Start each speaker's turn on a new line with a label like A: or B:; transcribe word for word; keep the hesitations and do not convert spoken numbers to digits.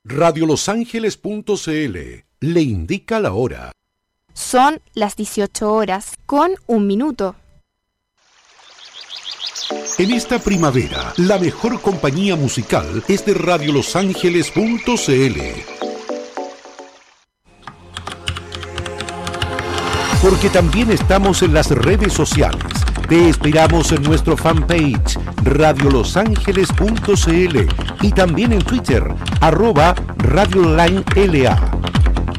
A: radio los ángeles punto c l le indica la hora.
B: Son las dieciocho horas con un minuto.
A: En esta primavera, la mejor compañía musical es de radio los ángeles punto c l. Porque también estamos en las redes sociales. Te esperamos en nuestro fanpage radio los ángeles punto c l y también en Twitter, arroba radioline L A.